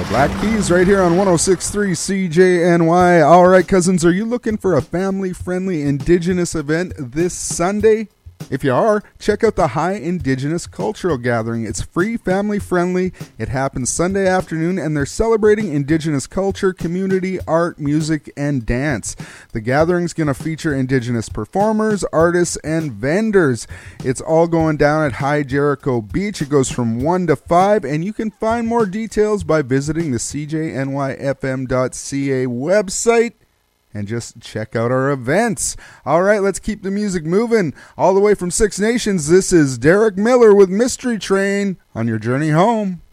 Black Keys right here on 106.3 CJNY. All right, cousins, are you looking for a family-friendly Indigenous event this Sunday? If you are, check out the High Indigenous Cultural Gathering. It's free, family-friendly. It happens Sunday afternoon, and they're celebrating Indigenous culture, community, art, music, and dance. The gathering's going to feature Indigenous performers, artists, and vendors. It's all going down at High Jericho Beach. It goes from 1 to 5, and you can find more details by visiting the CJNYFM.ca website. And just check out our events. All right, let's keep the music moving. All the way from Six Nations, this is Derek Miller with Mystery Train on your journey home.